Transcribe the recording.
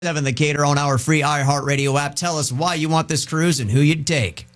7, the Gator on our free iHeartRadio app. Tell us why you want this cruise and who you'd take.